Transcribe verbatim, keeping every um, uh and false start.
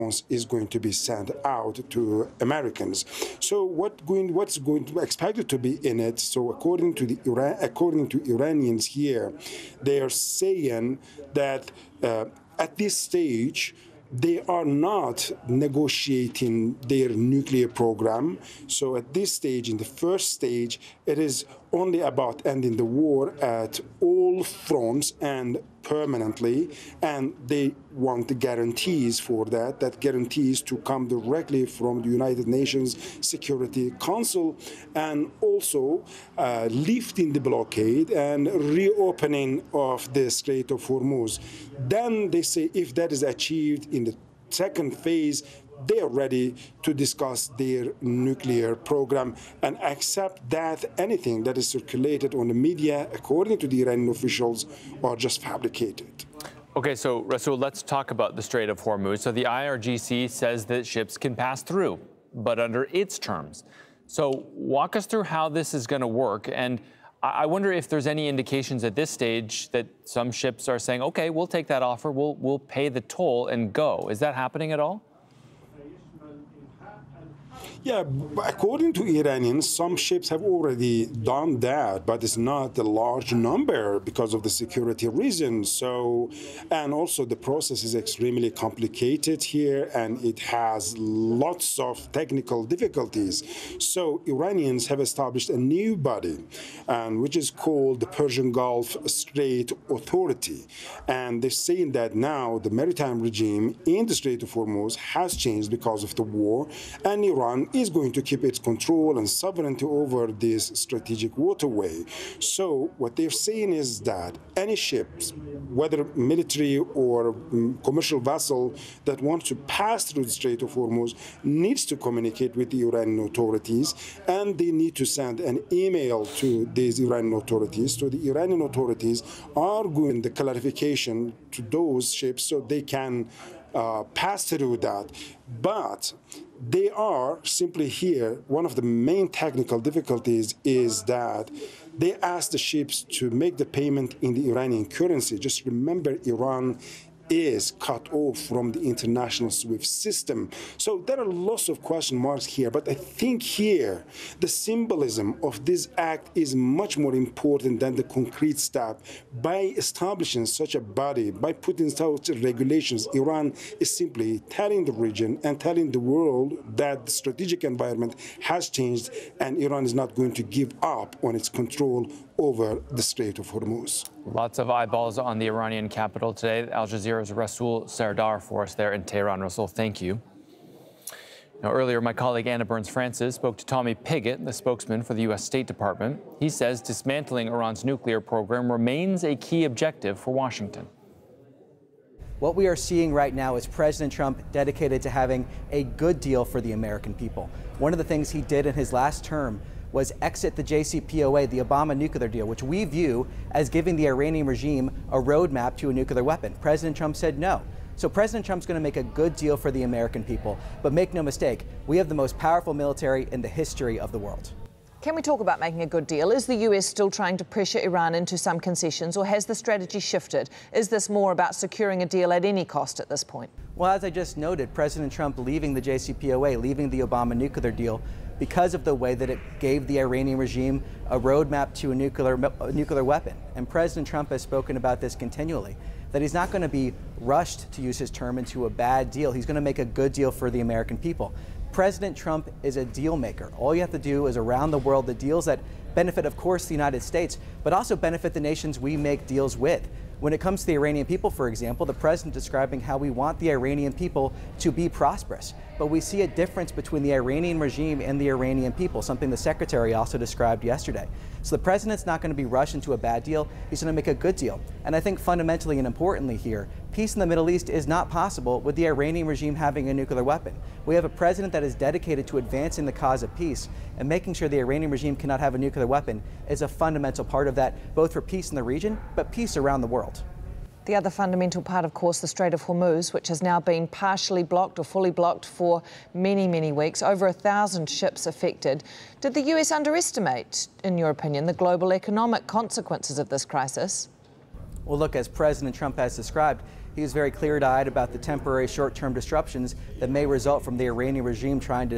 is going to be sent out to Americans. So what going, what's going to be expected to be in it? So according to the Iran, according to Iranians here, they are saying that uh, at this stage, they are not negotiating their nuclear program. So at this stage, in the first stage, it is only about ending the war at all fronts and permanently, and they want the guarantees for that, that guarantees to come directly from the United Nations Security Council, and also uh, lifting the blockade and reopening of the Strait of Hormuz. Then they say if that is achieved in the second phase, they are ready to discuss their nuclear program and accept that anything that is circulated on the media, according to the Iranian officials, are just fabricated. Okay, so Rasool, let's talk about the Strait of Hormuz. So the I R G C says that ships can pass through, but under its terms. So walk us through how this is going to work. And I wonder if there's any indications at this stage that some ships are saying, okay, we'll take that offer, we'll, we'll pay the toll and go. Is that happening at all? Yeah, according to Iranians, some ships have already done that, but it's not a large number because of the security reasons. So, and also the process is extremely complicated here, and it has lots of technical difficulties. So Iranians have established a new body, and which is called the Persian Gulf Strait Authority. And they're saying that now the maritime regime in the Strait of Hormuz has changed because of the war, and Iran is going to keep its control and sovereignty over this strategic waterway. So what they're saying is that any ships, whether military or um, commercial vessel that wants to pass through the Strait of Hormuz, needs to communicate with the Iranian authorities, and they need to send an email to these Iranian authorities. So the Iranian authorities are going the clarification to those ships so they can uh, pass through that. But they are simply here. One of the main technical difficulties is that they ask the ships to make the payment in the Iranian currency. Just remember, Iran is cut off from the international SWIFT system. So there are lots of question marks here, but I think here the symbolism of this act is much more important than the concrete step. By establishing such a body, by putting such regulations, Iran is simply telling the region and telling the world that the strategic environment has changed and Iran is not going to give up on its control over the Strait of Hormuz. Lots of eyeballs on the Iranian capital today. Al Jazeera's Rasool Sardar for us there in Tehran. Rasool, thank you. Now, earlier, my colleague Anna Burns-Francis spoke to Tommy Pigott, the spokesman for the U S State Department. He says dismantling Iran's nuclear program remains a key objective for Washington. What we are seeing right now is President Trump dedicated to having a good deal for the American people. One of the things he did in his last term was exit the J C P O A, the Obama nuclear deal, which we view as giving the Iranian regime a roadmap to a nuclear weapon. President Trump said no. So President Trump's going to make a good deal for the American people. But make no mistake, we have the most powerful military in the history of the world. Can we talk about making a good deal? Is the U S still trying to pressure Iran into some concessions, or has the strategy shifted? Is this more about securing a deal at any cost at this point? Well, as I just noted, President Trump leaving the J C P O A, leaving the Obama nuclear deal, because of the way that it gave the Iranian regime a roadmap to a nuclear, a nuclear weapon. And President Trump has spoken about this continually, that he's not going to be rushed, to use his term, into a bad deal. He's going to make a good deal for the American people. President Trump is a deal maker. All you have to do is around the world the deals that benefit, of course, the United States, but also benefit the nations we make deals with. When it comes to the Iranian people, for example, the president describing how we want the Iranian people to be prosperous. But we see a difference between the Iranian regime and the Iranian people, something the secretary also described yesterday. So the president's not going to be rushed into a bad deal. He's going to make a good deal. And I think fundamentally and importantly here, peace in the Middle East is not possible with the Iranian regime having a nuclear weapon. We have a president that is dedicated to advancing the cause of peace, and making sure the Iranian regime cannot have a nuclear weapon is a fundamental part of that, both for peace in the region, but peace around the world. The other fundamental part, of course, the Strait of Hormuz, which has now been partially blocked or fully blocked for many, many weeks. Over a thousand ships affected. Did the U S underestimate, in your opinion, the global economic consequences of this crisis? Well, look, as President Trump has described, He was very clear-eyed about the temporary short-term disruptions that may result from the Iranian regime trying to